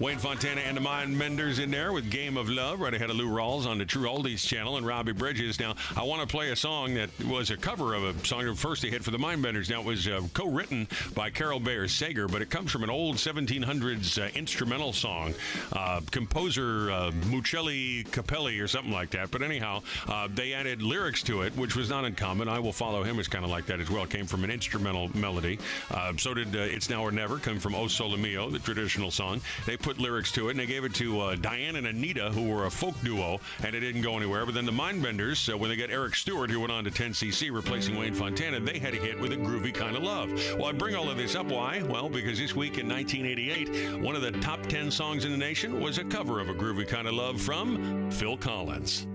Wayne Fontana and the Mindbenders in there with Game of Love, right ahead of Lou Rawls on the True Oldies channel and Robbie Bridges. Now, I want to play a song that was a cover of a song that first hit for the Mindbenders. Now, it was co-written by Carol Bayer Sager, but it comes from an old 1700s instrumental song. Composer Muccelli Capelli or something like that. But anyhow, they added lyrics to it, which was not uncommon. I Will Follow Him is kind of like that as well. It came from an instrumental melody. So did It's Now or Never, come from O Sole Mio, the traditional song. They put lyrics to it, and they gave it to Diane and Anita, who were a folk duo, and it didn't go anywhere. But then the Mindbenders, when they got Eric Stewart, who went on to 10cc, replacing Wayne Fontana, they had a hit with A Groovy Kind of Love. Well, I bring all of this up. Why? Well, because this week in 1988, one of the top 10 songs in the nation was a cover of A Groovy Kind of Love from Phil Collins.